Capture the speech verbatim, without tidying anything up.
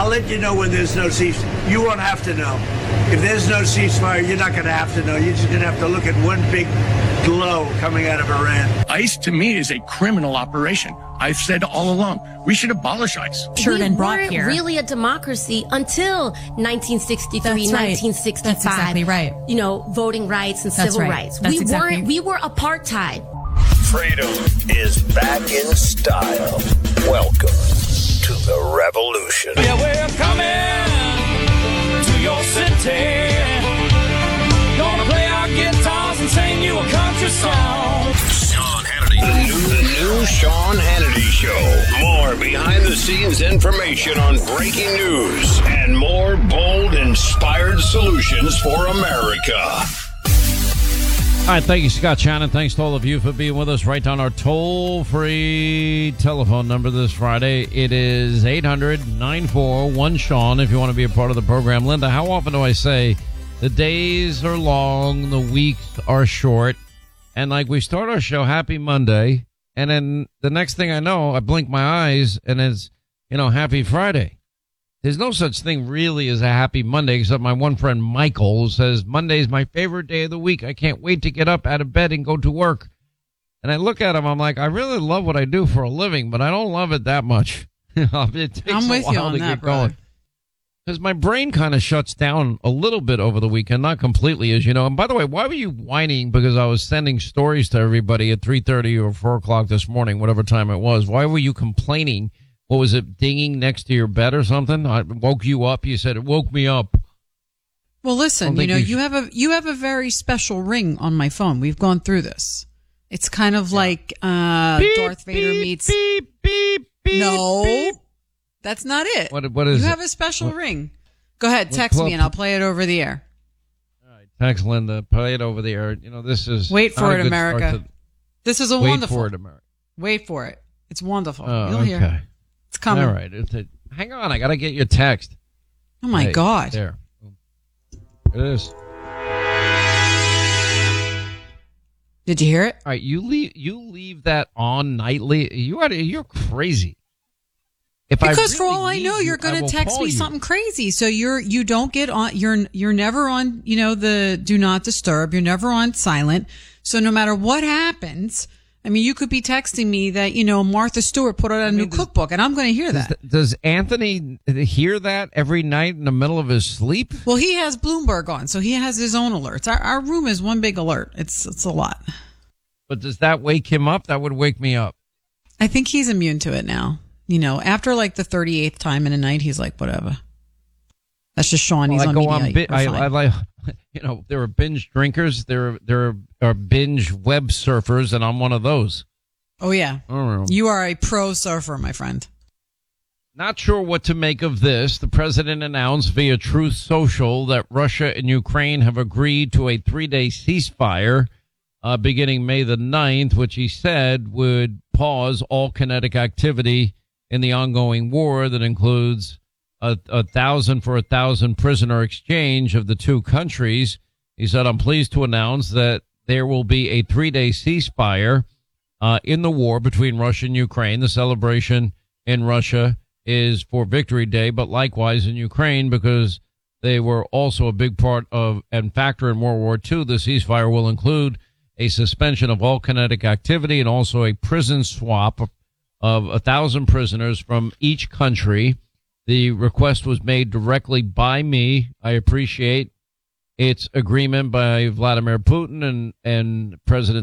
I'll let you know when there's no ceasefire. You won't have to know. If there's no ceasefire, you're not going to have to know. You're just going to have to look at one big glow coming out of Iran. ICE, to me, is a criminal operation. I've said all along, we should abolish ICE. We and brought weren't here. really a democracy until nineteen sixty-three, That's right. nineteen sixty-five. That's exactly right. You know, voting rights and That's civil right. rights. That's we exactly- weren't. We were apartheid. Freedom is back in style. Welcome to the revolution. Yeah, we're coming to your city. Gonna play our guitars and sing you a country song. Sean Hannity. The new, the new Sean Hannity Show. More behind-the-scenes information on breaking news and more bold, inspired solutions for America. All right, thank you, Scott Shannon. Thanks to all of you for being with us. Write down our toll-free telephone number this Friday. It is eight hundred, nine four one, Sean if you want to be a part of the program. Linda, how often do I say the days are long, the weeks are short, and like we start our show, happy Monday, and then the next thing I know, I blink my eyes, and it's, you know, happy Friday. There's no such thing really as a happy Monday, except my one friend Michael says, Monday is my favorite day of the week. I can't wait to get up out of bed and go to work. And I look at him, I'm like, I really love what I do for a living, but I don't love it that much. It takes I'm with a while you on to that, get brother. going. Because my brain kind of shuts down a little bit over the weekend, not completely, as you know. And by the way, why were you whining? Because I was sending stories to everybody at three thirty or four o'clock this morning, whatever time it was. Why were you complaining? What was it, dinging next to your bed or something? I woke you up. You said it woke me up. Well, listen, I you don't know, think you you have a you have a very special ring on my phone. We've gone through this. It's kind of like uh, Beep, Darth Vader beep, meets. Beep, beep, beep, no, beep. that's not it. What, what is you it? have a special What? ring. Go ahead, What text club? me and I'll play it over the air. All right, text Linda. Play it over the air. You know, this is. Wait not for a it, good start America. to- This is a Wait wonderful. for it, America. Wait for it. It's wonderful. Oh, You'll okay. hear. It's coming. All right. It's a, hang on. I got to get your text. Oh my Hey, God. There. It is. Did you hear it? All right. You leave, you leave that on nightly. You are, you're crazy. If I Because for really all I need know, you, you're going I to will text call me you. something crazy. So you're you don't get on. You're you're never on. You know, the do not disturb. You're never on silent. So no matter what happens, I mean, you could be texting me that you know Martha Stewart put out a mean, new does- cookbook, and I'm going to hear Does, that. th- does Anthony hear that every night in the middle of his sleep? Well, he has Bloomberg on, so he has his own alerts. Our our room is one big alert. It's it's a lot. But does that wake him up? That would wake me up. I think he's immune to it now. You know, after like the thirty-eighth time in a night, he's like, whatever. That's just Sean. He's Well, I on go media. on. Bi- We're I, fine. I like, you know, there are binge drinkers. There, there are binge web surfers, and I'm one of those. oh yeah, I don't know. you are a pro surfer, my friend. Not sure what to make of this. The president announced via Truth Social that Russia and Ukraine have agreed to a three-day ceasefire uh, beginning May the ninth, which he said would pause all kinetic activity in the ongoing war that includes a, a thousand for a thousand prisoner exchange of the two countries. He said, I'm pleased to announce that there will be a three-day ceasefire uh, in the war between Russia and Ukraine. The celebration in Russia is for Victory Day, but likewise in Ukraine, because they were also a big part of and factor in World War Two. The ceasefire will include a suspension of all kinetic activity and also a prison swap of, of a thousand prisoners from each country. The request was made directly by me. I appreciate its agreement by Vladimir Putin and, and President